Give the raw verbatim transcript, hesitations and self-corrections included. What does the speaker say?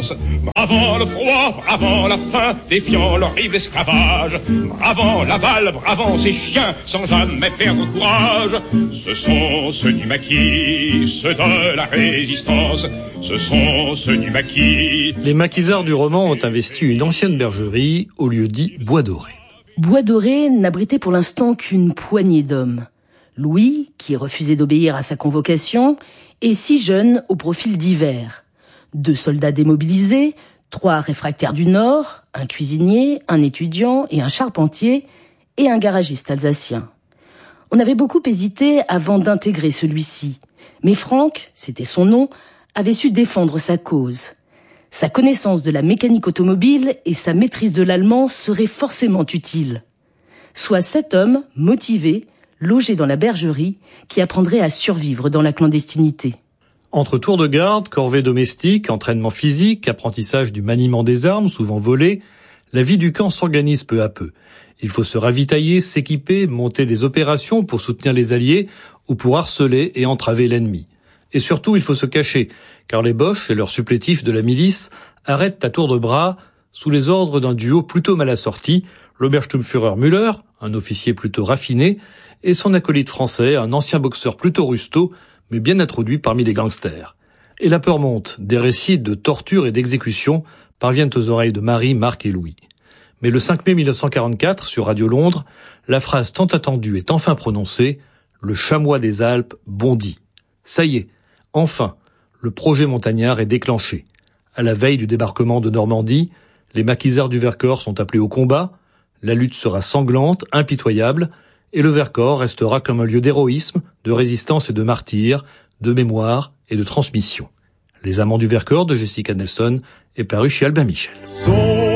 résistance. Bravant le froid, bravant la faim, défiant l'horrible esclavage, bravant la balle, bravant ces chiens, sans jamais perdre courage. Ce sont ceux du maquis, ceux de la résistance, ce sont ceux du maquis. Les maquisards du roman ont investi une ancienne bergerie au lieu dit Bois Doré. Bois Doré n'abritait pour l'instant qu'une poignée d'hommes. Louis, qui refusait d'obéir à sa convocation, et six jeunes au profil divers. Deux soldats démobilisés, trois réfractaires du Nord, un cuisinier, un étudiant et un charpentier, et un garagiste alsacien. On avait beaucoup hésité avant d'intégrer celui-ci. Mais Franck, c'était son nom, avait su défendre sa cause. Sa connaissance de la mécanique automobile et sa maîtrise de l'allemand seraient forcément utiles. Soit sept hommes, motivés, logés dans la bergerie, qui apprendraient à survivre dans la clandestinité. Entre tours de garde, corvées domestiques, entraînement physique, apprentissage du maniement des armes, souvent volées, la vie du camp s'organise peu à peu. Il faut se ravitailler, s'équiper, monter des opérations pour soutenir les alliés ou pour harceler et entraver l'ennemi. Et surtout, il faut se cacher, car les Boches et leurs supplétifs de la milice arrêtent à tour de bras, sous les ordres d'un duo plutôt mal assorti, l'Obersturmführer Müller, un officier plutôt raffiné, et son acolyte français, un ancien boxeur plutôt rusto, mais bien introduit parmi les gangsters. Et la peur monte, des récits de torture et d'exécution parviennent aux oreilles de Marie, Marc et Louis. Mais le cinq mai mille neuf cent quarante-quatre, sur Radio Londres, la phrase tant attendue est enfin prononcée, le chamois des Alpes bondit. Ça y est, enfin, le projet montagnard est déclenché. À la veille du débarquement de Normandie, les maquisards du Vercors sont appelés au combat, la lutte sera sanglante, impitoyable, et le Vercors restera comme un lieu d'héroïsme, de résistance et de martyre, de mémoire et de transmission. Les Amants du Vercors de Jessica Nelson est paru chez Albin Michel.